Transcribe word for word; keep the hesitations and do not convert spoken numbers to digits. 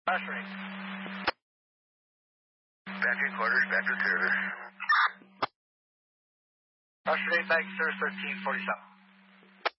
Ushering. Back in quarters, back to service. Ushering back to service thirteen forty-seven.